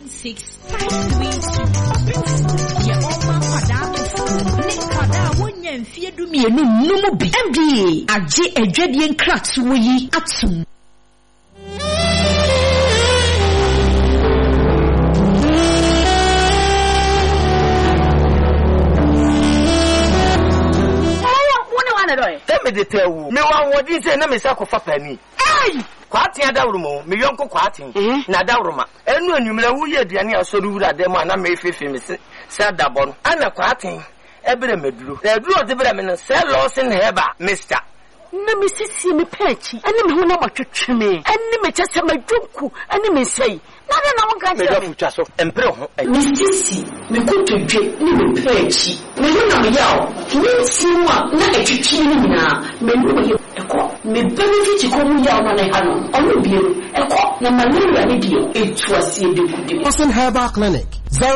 1653. Ya oma padame ne kada wonya mfie du mienu numu bi. MBA agye edwadie nkratwo yi atum. Me de tell you. Me want what say na me say ko fa pani. Ai! Kwati adawrumo, me yonko kwati. Na adawruma. Enu anwumra wu ye aduane asori wura dem na me fefe me se adabo no. Ana kwati ebere meduro. Eduro de bere me no say losin heba, Mr. Na me sisi me pechi. Ani me ho na matwetwe me. Ani me chese madwonku, ani me sei. Na na won ka me do fucha so empre ho. Me sisi me kutwetwe ni me pechi. Me no na me yawo. Ni siwa na etwetwe ni nyina. Me no ye eko. Me benefit ko mu yawo na ha no. Onu biero eko na malaria ni bio. Etu asie de kude. Person Herbal Clinic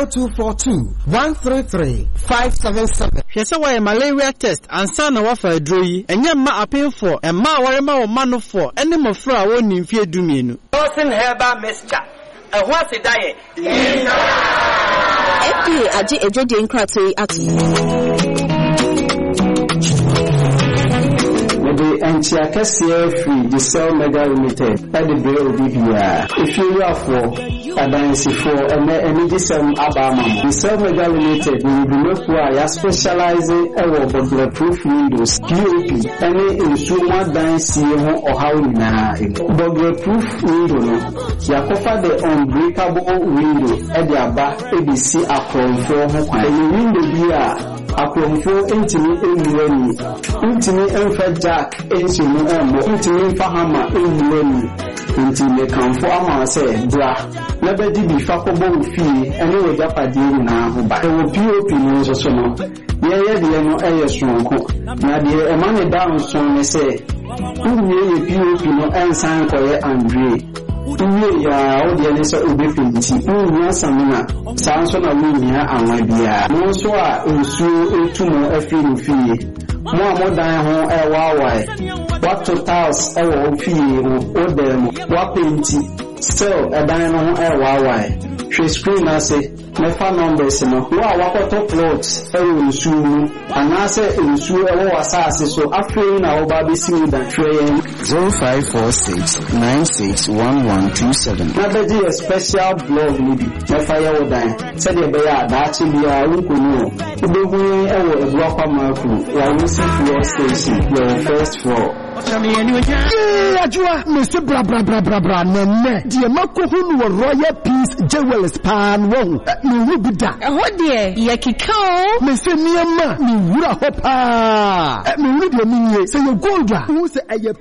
0242-133-577. Hwese wa malaria test ansa na wafa adro yi enye ma apinfo emma awarema wo manofo ene mofro a woni mfie dumienu. Person Herbal Mr. Ehwo asidaye. FDA aje ejodi nkrate atu. The Antiacacia Free, the Cell Mega Limited, at the Bill BBR. If you are for Adansi for any Cell Abama, the Cell Mega Limited will be required specializing in burglar-proof windows, POP, any instrument Dansi or how burglar-proof window. Yakofa the unbreakable window at the Aba ABC Akron for any window BR. Akromfo intimi enwani intimi enfa jack enchinu embo intimi fahama enwani intimi kanfo ama se bra na bedi bi fakobo fie ene we japade na ho ba e wo POP no so no ye de no eye sonko na de e ma ne down son ne se ye POP no ensan koye Andre Uwe ya odi ne se obefenti unya samina sanso na wunya anwabia no so a ensu etumo afiri fie mo amodan ho ewawai what totals ewo fie o dem what penti still edan no ho ewawai hwe screen ase mefa numbers no wo a wakoto plots ewo ensu mu anase ensu ewo wasase so afei na oba besi udan hwe 0546961127. na beji a special blog nibi mefa ye wodan se de be ya daachi bia wunkunu ubehu ewo egwakwa maku ya wusi floor station your first floor. Ajua Mr. Bra nene die makohunu wo Royal Peace Jewelers pan wo ni wubida Ho de ye kikao Mr. Niema ni wura hopa mi wuri de minye say your gold who say aye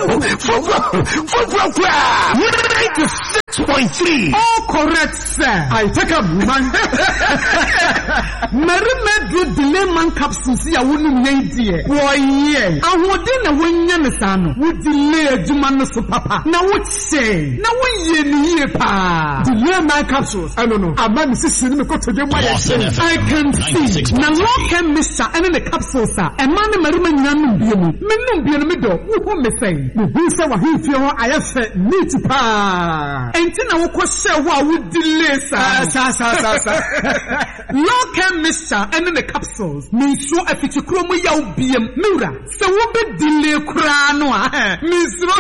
for 96.3 all correct sir I take a man Merime delay man capsules ya wonu nyen die boy ye ahode na wonya ne sano wo delay aduma no so papa na wo say na wo ye ni ye pa delay man capsules I don't know ama mi sisi ni me ko toje mo ya I can see na long mixture and the capsules are e man merime nyam bie mu menum bie no me do wo me say wo say wa hi fie ho ayafe meat pa enti na wo ko say wo a wo delay sa long mixture and the capsules me so afiti kromo yaw biem mura se wo be delay kura no a me so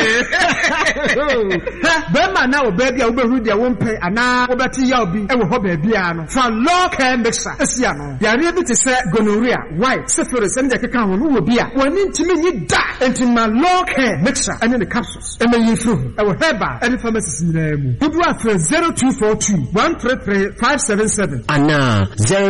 be ma na wo ba bia wo be hu dia wo mpe ana wo beti yaw bi e wo ho ba bia no fa long mixture esia no yare bi te se gonorrhea white syphilis and the keka ho no wo bia woni ntimi nyi da enti ma long mixture and the capsules e me yifu e wo heba any pharmacies na mu budu afre 0242-133-577 Ana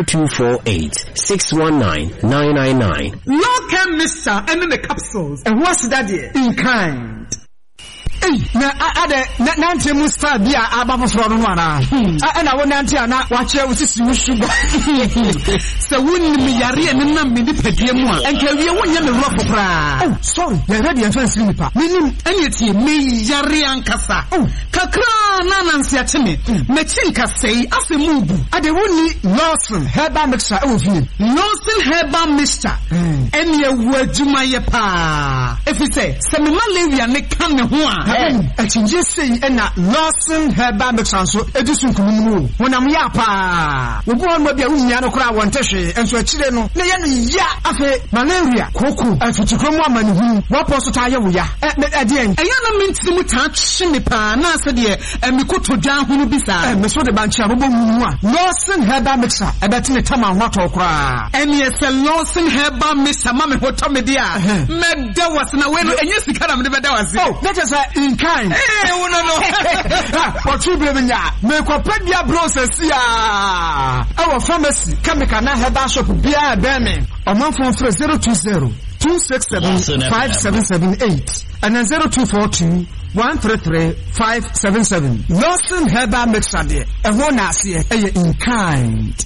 0248-619-999. Long-term mixture and the capsules. And what's that there? In kind. Hey, na nante musta bia aba foforo no ana. Na wo nante ana wa kire wo sisi wo sugar. Se wonni mi yare ne nam mi dipadie mu a. Enka wie wonya me ro popra. Oh, sorry. Ya ready en fancy nipa. Minim ene tie me yare ankasa. Oh, kakra na nsiacheme mechinka sei asemubu ade woni Lawson herbal mixture ovie Lawson herbal mixture eni ewu adwuma ye pa efise se me malaria ne kan ne ho a achinje sei na Lawson herbal mixture so edisun kununu wonam ya pa wo bo no bia wunya no kora wontehwe enso akire no ne ye no ya afe malaria koku atutukromu amani hu wo poso ta ye wo ya adien eya no minti mu ta chine pa na se de emikoto dwan hu no bisa meso de banchi abobo mu a Lawson herbal mixture ebeti ne tama ho atokora eni ese Lawson herbal mixture ma me hoto me dia meda wasna we no enye sika na me beda wase oh that is in kind wo no for true baby nya me ko pedia process ya our pharmacy chemical na herbal shop bia be me omanfo free 020 267 5778 and then 0242 133 577 Lawson herbal mixture there e ho na ase e in kind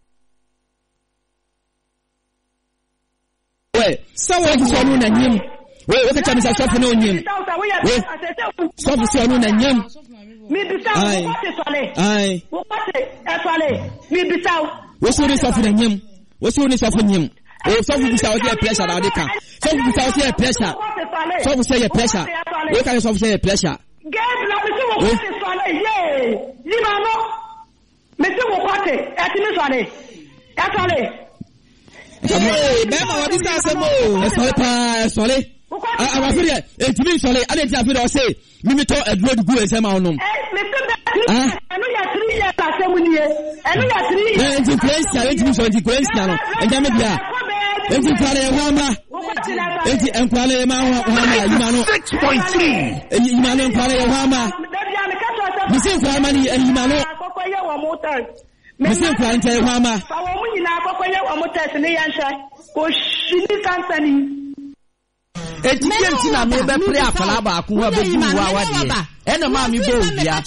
we sawa kusonu na nyim we wakati msa sofu na nyim we sofu sonu na nyim mi bisao wote swale ai wote swale mi bisao we sonu sofu na nyim we sonu sofu nyim o sofu bisao se pressure na odeka sofu bisao se pressure sofu se pressure we kan sofu se pressure get la mi wo wote swale ye limano mi wo wote etimi swale swale bema wadisa semo esole pa esole awafiri etimi sole ade ti afiri o se mimi to aduro dugu esema onum me se enu ya 3 years asemu niye enu ya 3 years enti kwesa etimi so enti kwesa no enja me bia enti kwale hwamba enti enkwale ma hwamba yima no 6.3 yima no enkwale hwamba misi kwale mani yima no akokoye wo motan misi kwale nte hwamba fa wo mu nyina akokoye wo motan ne yansha ko shini kansani etienti na me be pre afala ba ko wa be bu wa wa de ena ma mi bo bia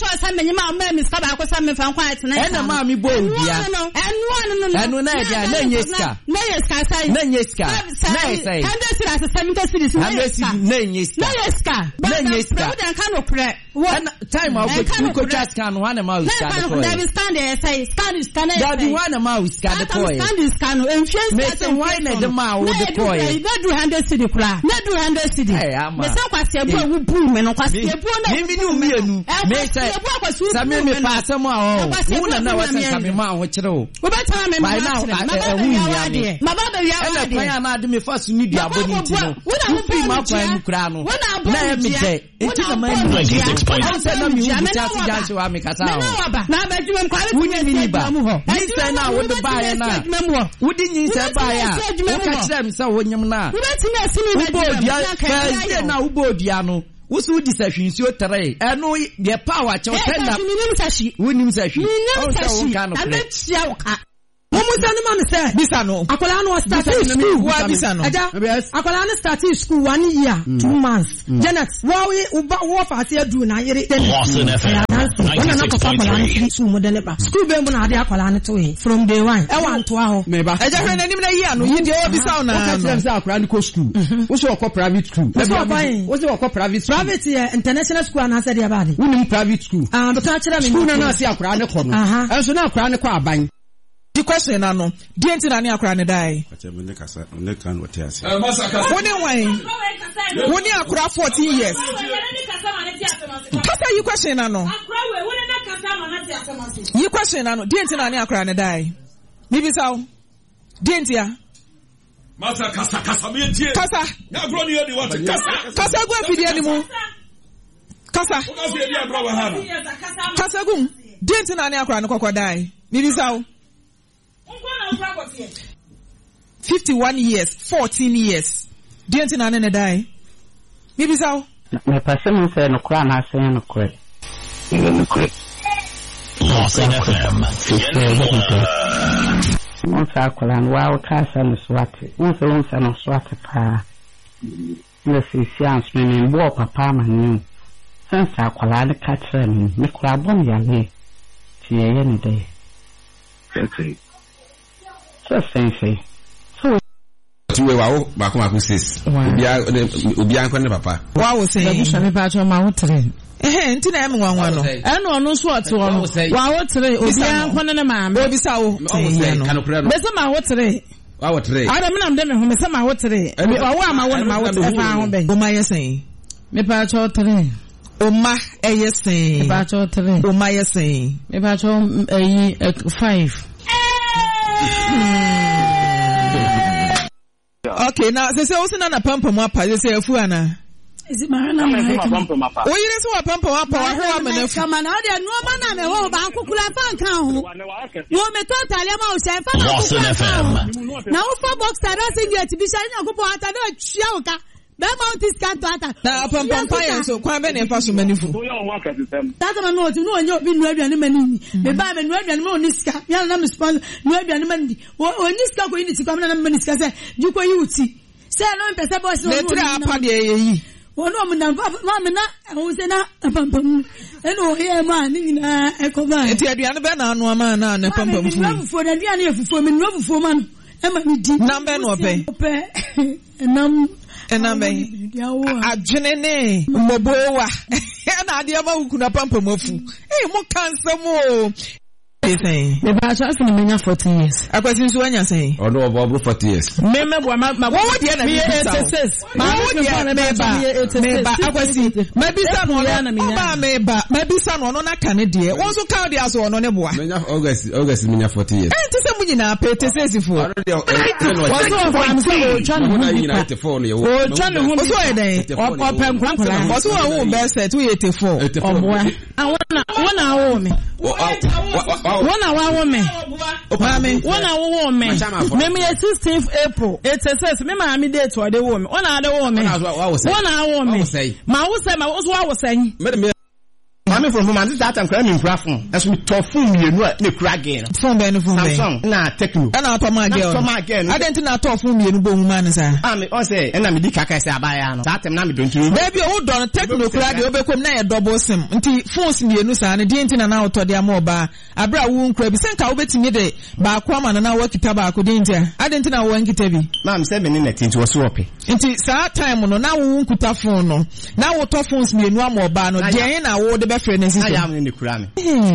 ena ma mi bo bia enu na e dia na nyeska na nyeska na sai 100 series na nyeska time of go just can one ma uska de ko David stand there say scan that one ma uska de ko me say why na de ma wo de ko e na do 100 cedi kura na do 100 cedi me say kwase ebu awu bu me no kwase ebu na mi ni umienu me say same me pa asem a wo na wa san kame ma ho kire o wo betama me ma baba be wiya de na na de me fa su ni dia boni ti no wo ma kwa mu kura no na me de enti na ma ni I said no you just jancho wa me kasa o na ba djuma kwale wuni ni ba ni say na wo de ba ye na wudi nyi say ba ya wo ka kire me say wo nyim na wo betimi asimi na dia na wo bo dia no wusu di sahwinsi o tere eno de power che o tenda wunim sahwi o sa wo ka no abetia wo ka Musa ni man say bisa no akola no start school wa bisa no akola no start school 1 year 2 months Janet wo fa se adu na yire Lawson FM 96.3 school model ba school be mu na ade akola no to from day 1 e wan to aho me ba eja hwe nanim na yi ano yi de o bisa na o ka se akola no ko school wo so ko private school wo so ko private international school na se de ba de wunim private school but a kira me school na se akola no ko no enso na akola no ko aban. The question na no die nti na ne akora ne dai ne kan wote ase woni wan woni akora 14 years kasa yi question na no yi question na no die nti na ne akora ne dai ni bisaw die nti ya masa kasa me tie kasa na agro ni yedi wote kasa go afidie ni mu kasa kasa gum die nti na ne akora ne kokko dai ni bisaw 51 years 14 years didn't na ne die maybe so me person say no kra na say no kra Lawson FM on sa kolan wa ka sa no swate on sa no swate pa le si science me bo papa ma ni san sa kolan ka tra me kra bom ya le ti ye ni dai okay so tuwe wao bako maku sis obi an kwene papa wow say me ba jo ma wotre nti na em nwanwa no eno no so ate wo no wa wo tere obi ankone ne maame obi sa wo bese ma wo tere wa tere ada me nam de me ho me se ma wo tere wa ama wo na ma wo tere fa ho ben o ma yesen me pa cho tere Oma yesen me pa cho tere Oma yesen me pa cho 5 Okay, now say also na pampa mo apa say afu ana. Is it marana pampa mo apa? O yire so wa pampa mo apa wa ho amanafu. Kama na de no ma na me ho ba nkukula fa nkan ho. Wo me total ma o se fa na na wo fa box ara singlet bi sha nya kupo ata na twa wo ka. Be mount scan ata. Na pampa ya so kwa be na fa so manifu. Tata ma no no onye obi nu aduane mani. Me ba me nu aduane ma oni ska. Ya na me sponsor nu aduane mani. Oni ska ko ni ti kwa na mani ska se juko yi uti. Se no mpese boss no. Le tra apa de yi. Wono mo na ma me na ho se na pampa mu. Eno he ma ni na e ko ba. Eti aduane be na anu ama na pampa mu. Me nu fufu na aduane e fufu me nu fufu ma no. E ma ni di. Na be no pe. Enam enambe adwenene mobowa na ade ma ukuna pampa mofu mo kansamo me ba cha asini menya 40 years akwati nso anya sen odo obo 40 years me bo ma wo de na me 86 ma wo de me ba akwati ma bisa no ba me ba ma bisa no na kane de won so ka de aso no ne boa menya August menya 40 years ti se mu nyina pe te se sifo waso am so chan mo na nyina te phone ye wo chan hu so e den open kwankora waso wo be set wo ye te phone oboa wona wo me wona wa wo me mama wona wo me me 16th April 86 me ma mi date o de wo me wona de wo me wona wo me ma wo say ma wo so wo say Mami from home and that time cry me phone. As we talk phone you know na kura again. Phone be no phone. Samsung na Tecno. Na atoma again. I didn't na talk phone you bo mu man say. Me o say na me di kaka say abaya no. That time na me don't know. Baby o don Tecno kura de obekom na ye double sim. Nti phones me nu sa na di nti na auto de am oba. Abra wo nkura bi senka wo betimi de ba kwa ma na wo kita ba ko di nti. I didn't na wo nkita bi. Mam say me ni net nti wo so ope. Nti sa time no na wo nkuta phone no. Na wo to phones me nu am oba no. De na wo de be I am in the Kurami.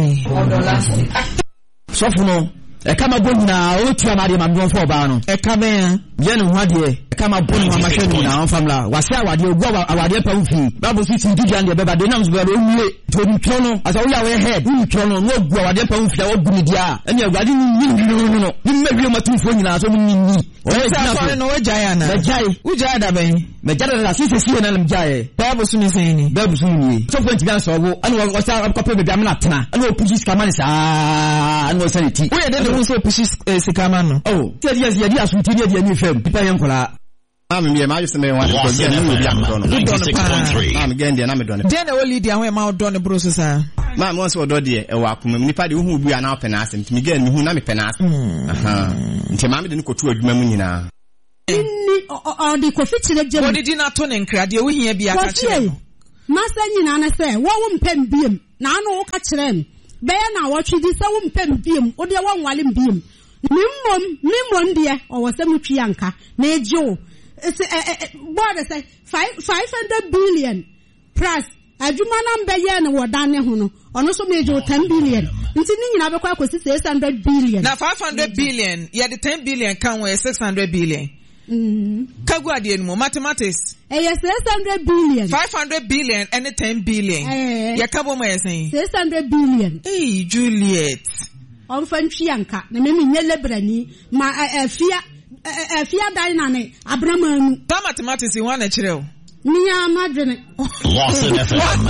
Sofuno, e kama boni na o tua ma de ma don for ba no. E kama ye no ho de e kama boni ma hwe na on famla. Wase awade ogwa awade pa ufi. Babo si ti digan de beba de nam so be o nwie. To ni tro no, asa wo ya we head, ni tro no, no ogwa awade pa ufi da ogu ni dia. Eni awade ni no. Ni mewie matumfo nyina so ni ni. O sa so no we jaya na. Me jai. Wo jaya da ben. Me jada na sisi na lam jaye. Babo su ni sen ni. Babo su ni. So point bi an so wo. Ani wo sa akopɛ be am na tena. Ani wo push skamani sa. Ani wo sanity. Wo ye de wo so push sikama no. Oh, tell yes ye dia asunti dia ni fam. Pipa yen kola. Me ma just me want to get no dia don. 96.3. Get dia na me don. Dia na wo lead an we ma don bro so sa. Ma mo so do de e wa akoma nipa de hu bu ya na open asem. Timi get me hu na me pen asem. Aha. Nti ma me de no kotu adwuma mu nyina. Ni o de ko fitire je. Wo de na to ne nkra de wo hia bia ka kire. Masa nyina na se wo mpem biem. Na anu wo ka kire me. Be na wo twidi se wo mpem biem. Wo de wo nwale biem. Mimmom de o wo se mutwi anka. Na ejo. Board say 500 billion plus adwuma na mbe ye ne wodane ho no ono so mejo 10 billion nti ni nyina be kwa akosi 600 billion na 500 billion ye de 10 billion kan we 600 billion kagu ade enu mathematics yes 600 billion 500 billion and 10 billion ye kabo ma yesen 600 billion Juliet on fantwi anka na me nye lebrani ma afia dai na ne abramanu ta mathematics you want to chire Nia madrene. Lawson FM.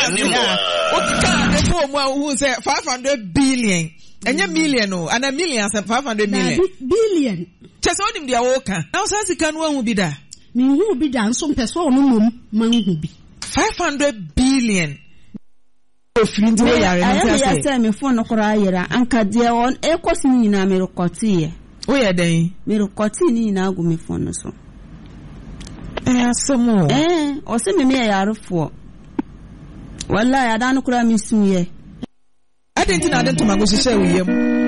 Okay, who say 500 billion. Enya million no, and a million 500 million. Billion. Just on him dia woka. Now say can one be da. Me hu bi da nso person no mum man hu bi. 500 billion. Ofrindi we yare no say. Say me phone no kora yera anka de on e kosi ni na me rekoti ye. Wo ye den? Me rekoti ni na agu me phone no so. Asemo. O se me yarefo. Wallahi adanu kura mi suye. Adenti na adenti mago hihye wo yem.